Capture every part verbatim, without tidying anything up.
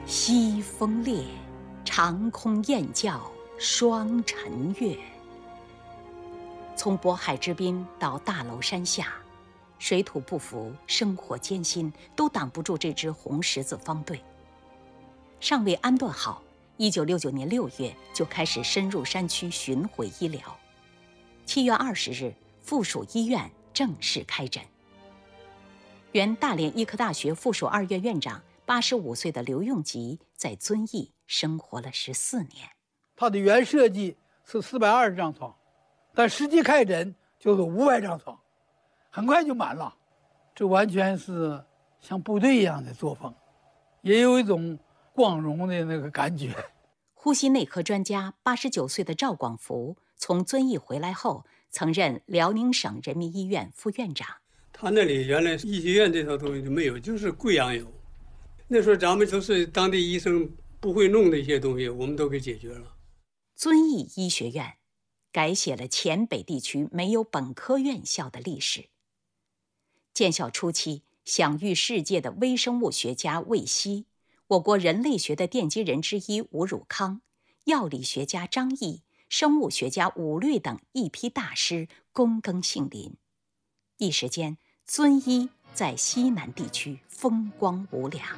西风烈，长空雁叫双晨月。从渤海之滨到大娄山下，水土不服，生活艰辛，都挡不住这支红十字方队。尚未安顿好，一九六九年六月就开始深入山区巡回医疗。七月二十日，附属医院正式开诊。原大连医科大学附属二院院长、八十五岁的刘用吉在遵义生活了十四年。 他的原设计是四百二十张床，但实际开诊就是五百张床，很快就满了。这完全是像部队一样的作风，也有一种光荣的那个感觉。 呼吸内科专家八十九岁的赵广福从遵义回来后，曾任辽宁省人民医院副院长。 他那里原来医学院这套东西就没有，就是贵阳有。那时候咱们都是当地医生不会弄的一些东西，我们都给解决了。 遵义医学院改写了黔北地区没有本科院校的历史。建校初期，享誉世界的微生物学家魏希，我国人类学的奠基人之一吴汝康，药理学家张毅，生物学家伍律等一批大师躬耕杏林。一时间，遵医在西南地区风光无两。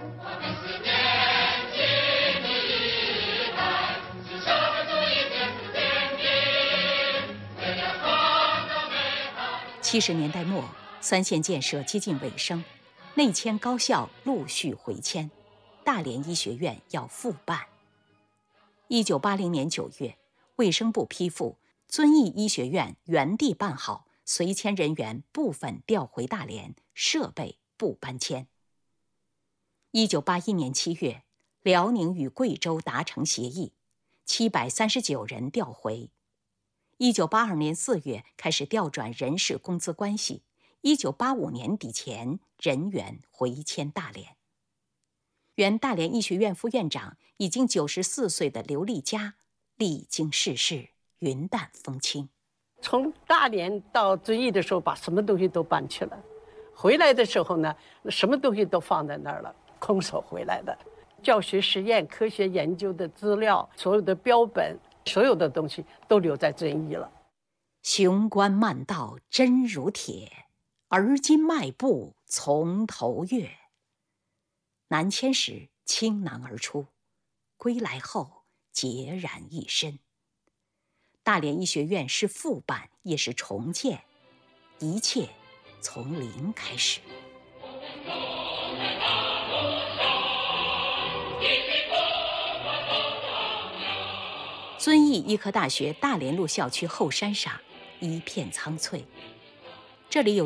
七十年代末，三线建设接近尾声，内迁高校陆续回迁，大连医学院要复办。一九八零年九月，卫生部批复，遵义医学院原地办好，随迁人员部分调回大连，设备不搬迁。一九八一年七月，辽宁与贵州达成协议，七百三十九人调回。一九八二年四月开始调转人事工资关系，一九八五年底前人员回迁大连。原大连医学院副院长、已经九十四岁的刘立佳，历经世事，云淡风轻。 从大连到遵义的时候，把什么东西都搬去了。回来的时候呢，什么东西都放在那儿了，空手回来的。教学实验、科学研究的资料，所有的标本，所有的东西都留在遵义了。 雄关漫道真如铁，而今迈步从头越。南迁时倾囊而出，归来后孑然一身。大连医学院是复办也是重建，一切从零开始。遵义医科大学大连路校区后山上一片苍翠，这里有